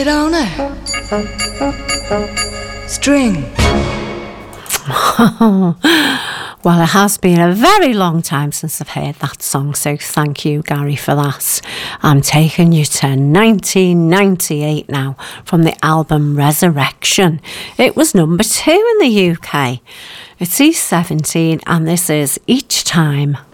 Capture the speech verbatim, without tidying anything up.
on it. String. Well, it has been a very long time since I've heard that song, so thank you, Gary, for that. I'm taking you to nineteen ninety-eight now from the album Resurrection. It was number two in the U K. It's E seventeen and this is Each Time.